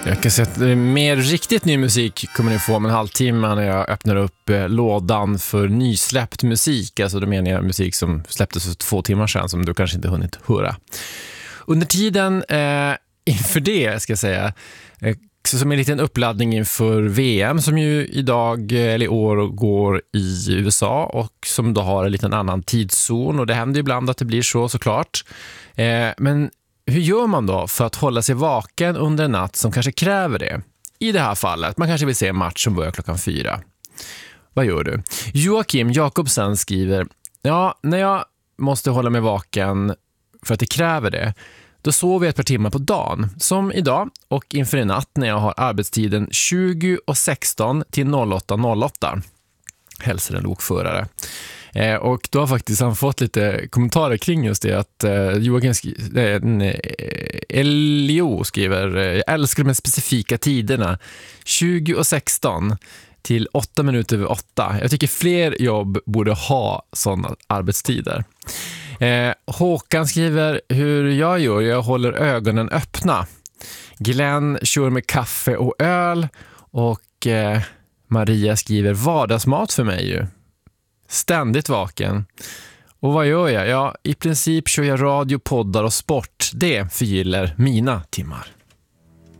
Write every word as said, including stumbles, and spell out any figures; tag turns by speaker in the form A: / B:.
A: Jag kan säga att mer riktigt ny musik kommer ni få om en halvtimme när jag öppnar upp eh, lådan för nysläppt musik. Alltså då menar jag musik som släpptes för två timmar sedan som du kanske inte hunnit höra. Under tiden eh, inför det ska jag säga eh, som en liten uppladdning inför V M som ju idag eller i år går i U S A och som då har en liten annan tidszon, och det händer ibland att det blir så såklart. Eh, men hur gör man då för att hålla sig vaken under en natt som kanske kräver det? I det här fallet, man kanske vill se en match som börjar klockan fyra. Vad gör du? Joakim Jakobsen skriver: ja, när jag måste hålla mig vaken för att det kräver det, då sover jag ett par timmar på dagen, som idag och inför en natt när jag har arbetstiden tjugo sexton till åtta noll åtta. Hälsar en lokförare. Eh, och då har faktiskt han fått lite kommentarer kring just det, att eh, Joakim skri- eh, Elio skriver: jag älskar de specifika tiderna tjugo sexton till åtta minuter över åtta. Jag tycker fler jobb borde ha sådana arbetstider. Eh, Håkan skriver hur jag gör, jag håller ögonen öppna. Glenn kör med kaffe och öl, och eh, Maria skriver vardagsmat för mig ju. Ständigt vaken. Och vad gör jag? Ja, i princip kör jag radio, poddar och sport. Det förgyller mina timmar.